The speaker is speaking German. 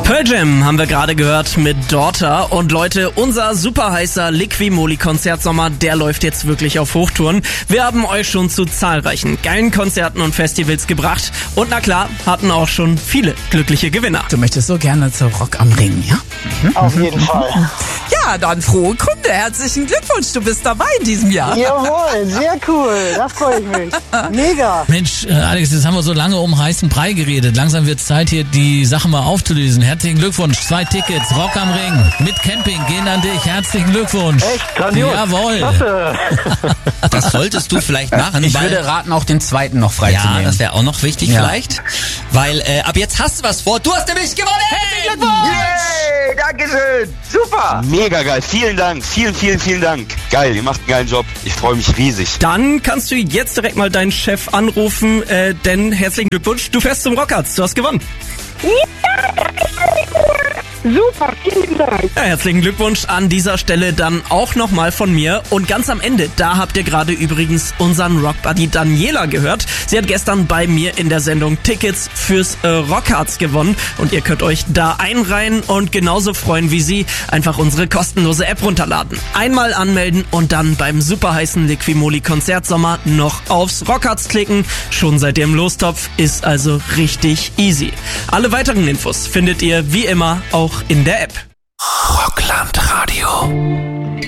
Pearl Jam haben wir gerade gehört mit Daughter. Und Leute, unser super heißer Liqui-Moly-Konzertsommer, der läuft jetzt wirklich auf Hochtouren. Wir haben euch schon zu zahlreichen geilen Konzerten und Festivals gebracht. Und na klar, hatten auch schon viele glückliche Gewinner. Du möchtest so gerne zu Rock am Ring, ja? Auf jeden Fall. Ja, dann frohe Kunde. Herzlichen Glückwunsch, du bist dabei in diesem Jahr. Jawohl, sehr cool. Das freut mich. Mega. Mensch, Alex, jetzt haben wir so lange um heißen Brei geredet. Langsam wird es Zeit, hier die Sachen mal aufzulösen. Herzlichen Glückwunsch. 2 Tickets, Rock am Ring mit Camping gehen an dich. Herzlichen Glückwunsch. Echt grandios. Jawohl. Klasse. Das solltest du vielleicht machen. Ich würde raten, auch den zweiten noch Ja, freizunehmen. das wäre auch noch wichtig vielleicht. Weil ab jetzt hast du was vor. Du hast nämlich gewonnen! Yay, Dankeschön. Super. Mega geil. Vielen Dank. Vielen Dank. Geil, ihr macht einen geilen Job. Ich freue mich riesig. Dann kannst du jetzt direkt mal deinen Chef anrufen, denn herzlichen Glückwunsch, du fährst zum Rockarts, du hast gewonnen. Super, vielen Dank. Ja, herzlichen Glückwunsch an dieser Stelle dann auch nochmal von mir. Und ganz am Ende, da habt ihr gerade übrigens unseren Rockbuddy Daniela gehört. Sie hat gestern bei mir in der Sendung Tickets fürs Rockarts gewonnen. Und ihr könnt euch da einreihen und genauso freuen wie sie. Einfach unsere kostenlose App runterladen. Einmal anmelden und dann beim super heißen Liqui-Moly Konzertsommer noch aufs Rockarts klicken. Schon seid ihr im Lostopf, ist also richtig easy. Alle weiteren Infos findet ihr wie immer auch in der App. Rockland Radio.